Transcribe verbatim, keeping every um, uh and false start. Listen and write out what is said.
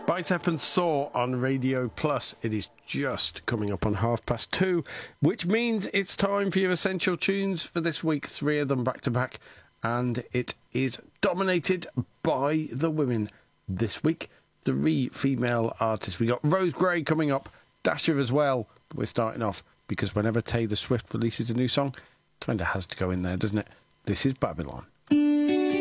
Bicep and Saw on Radio Plus. It is just coming up on half past two, which means it's time for your essential tunes for this week. Three of them back to back, and it is dominated by the women this week. Three female artists. We got Rose Gray coming up, Dasher as well. But we're starting off because whenever Taylor Swift releases a new song, kind of has to go in there, doesn't it? This is Babylon.